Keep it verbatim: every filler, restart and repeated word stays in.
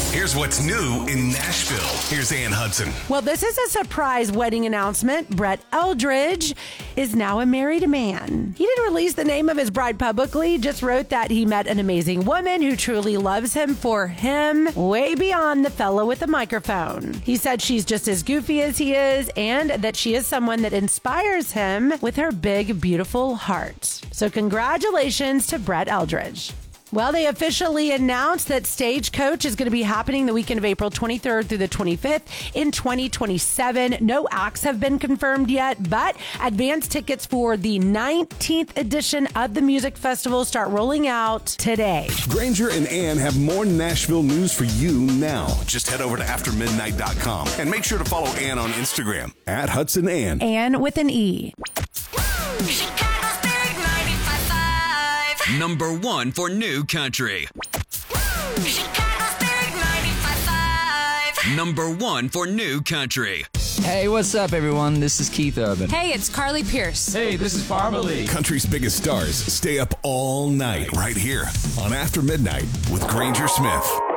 Here's what's new in Nashville. Here's Ann Hudson. Well, this is a surprise wedding announcement. Brett Eldredge is now a married man. He didn't release the name of his bride publicly, just wrote that he met an amazing woman who truly loves him for him, way beyond the fellow with the microphone. He said she's just as goofy as he is and that she is someone that inspires him with her big, beautiful heart. So congratulations to Brett Eldredge. Well, they officially announced that Stagecoach is going to be happening the weekend of April twenty-third through the twenty-fifth in twenty twenty-seven. No acts have been confirmed yet, but advance tickets for the nineteenth edition of the music festival start rolling out today. Granger and Ann have more Nashville news for you now. Just head over to after midnight dot com and make sure to follow Ann on Instagram at Hudson Ann. Ann with an E. Number one for new country. Number one for new country. Hey, what's up, everyone? This is Keith Urban. Hey, it's Carly Pierce. Hey, this is Parmalee. Country's biggest stars stay up all night right here on After Midnight with Granger Smith.